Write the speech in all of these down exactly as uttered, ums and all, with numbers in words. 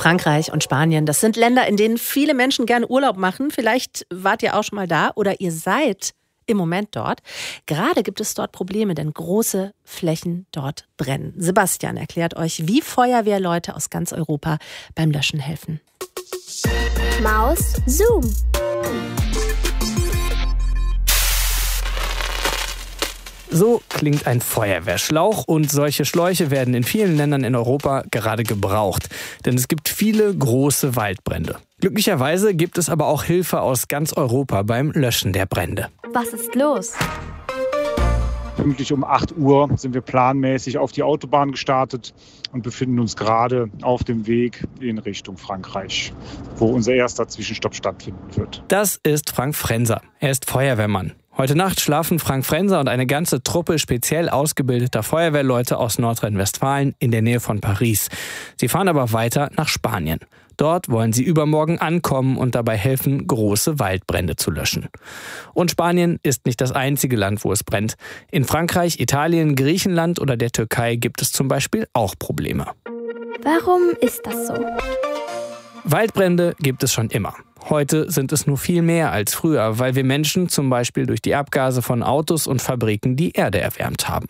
Frankreich und Spanien, das sind Länder, in denen viele Menschen gerne Urlaub machen. Vielleicht wart ihr auch schon mal da oder ihr seid im Moment dort. Gerade gibt es dort Probleme, denn große Flächen dort brennen. Sebastian erklärt euch, wie Feuerwehrleute aus ganz Europa beim Löschen helfen. Maus Zoom. So klingt ein Feuerwehrschlauch und solche Schläuche werden in vielen Ländern in Europa gerade gebraucht. Denn es gibt viele große Waldbrände. Glücklicherweise gibt es aber auch Hilfe aus ganz Europa beim Löschen der Brände. Was ist los? Pünktlich um acht Uhr sind wir planmäßig auf die Autobahn gestartet und befinden uns gerade auf dem Weg in Richtung Frankreich, wo unser erster Zwischenstopp stattfinden wird. Das ist Frank Frenser. Er ist Feuerwehrmann. Heute Nacht schlafen Frank Frenser und eine ganze Truppe speziell ausgebildeter Feuerwehrleute aus Nordrhein-Westfalen in der Nähe von Paris. Sie fahren aber weiter nach Spanien. Dort wollen sie übermorgen ankommen und dabei helfen, große Waldbrände zu löschen. Und Spanien ist nicht das einzige Land, wo es brennt. In Frankreich, Italien, Griechenland oder der Türkei gibt es zum Beispiel auch Probleme. Warum ist das so? Waldbrände gibt es schon immer. Heute sind es nur viel mehr als früher, weil wir Menschen zum Beispiel durch die Abgase von Autos und Fabriken die Erde erwärmt haben.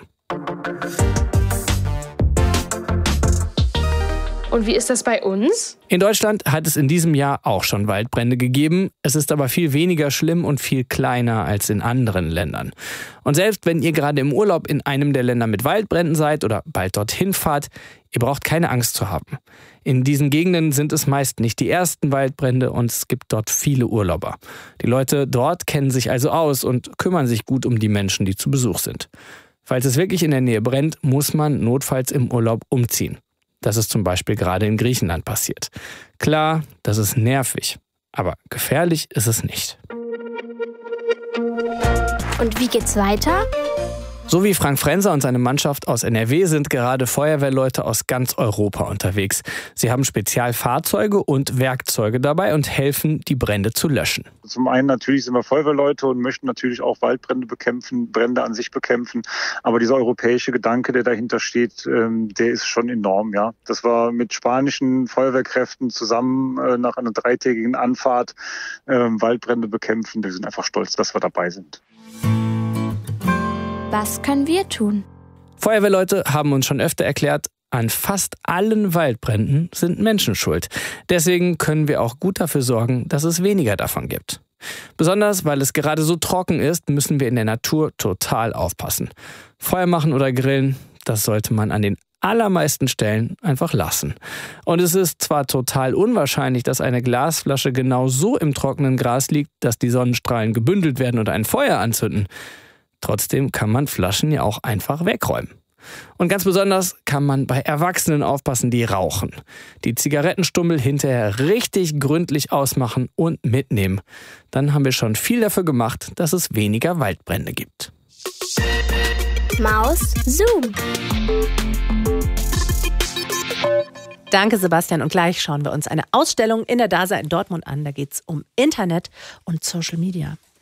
Und wie ist das bei uns? In Deutschland hat es in diesem Jahr auch schon Waldbrände gegeben. Es ist aber viel weniger schlimm und viel kleiner als in anderen Ländern. Und selbst wenn ihr gerade im Urlaub in einem der Länder mit Waldbränden seid oder bald dorthin fahrt, ihr braucht keine Angst zu haben. In diesen Gegenden sind es meist nicht die ersten Waldbrände und es gibt dort viele Urlauber. Die Leute dort kennen sich also aus und kümmern sich gut um die Menschen, die zu Besuch sind. Falls es wirklich in der Nähe brennt, muss man notfalls im Urlaub umziehen. Das ist zum Beispiel gerade in Griechenland passiert. Klar, das ist nervig, aber gefährlich ist es nicht. Und wie geht's weiter? So wie Frank Frenser und seine Mannschaft aus N R W sind gerade Feuerwehrleute aus ganz Europa unterwegs. Sie haben Spezialfahrzeuge und Werkzeuge dabei und helfen, die Brände zu löschen. Zum einen natürlich sind wir Feuerwehrleute und möchten natürlich auch Waldbrände bekämpfen, Brände an sich bekämpfen. Aber dieser europäische Gedanke, der dahinter steht, der ist schon enorm. Ja, dass wir mit spanischen Feuerwehrkräften zusammen nach einer dreitägigen Anfahrt Waldbrände bekämpfen. Wir sind einfach stolz, dass wir dabei sind. Was können wir tun? Feuerwehrleute haben uns schon öfter erklärt, an fast allen Waldbränden sind Menschen schuld. Deswegen können wir auch gut dafür sorgen, dass es weniger davon gibt. Besonders, weil es gerade so trocken ist, müssen wir in der Natur total aufpassen. Feuer machen oder grillen, das sollte man an den allermeisten Stellen einfach lassen. Und es ist zwar total unwahrscheinlich, dass eine Glasflasche genau so im trockenen Gras liegt, dass die Sonnenstrahlen gebündelt werden und ein Feuer anzünden. Trotzdem kann man Flaschen ja auch einfach wegräumen. Und ganz besonders kann man bei Erwachsenen aufpassen, die rauchen. Die Zigarettenstummel hinterher richtig gründlich ausmachen und mitnehmen. Dann haben wir schon viel dafür gemacht, dass es weniger Waldbrände gibt. Maus Zoom. Danke, Sebastian. Und gleich schauen wir uns eine Ausstellung in der DASA in Dortmund an. Da geht es um Internet und Social Media.